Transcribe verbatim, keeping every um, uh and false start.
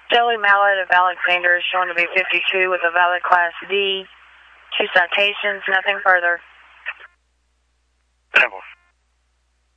Joey Mallet of Alexander is shown to be fifty-two with a valid Class D. Two citations, nothing further. ten four.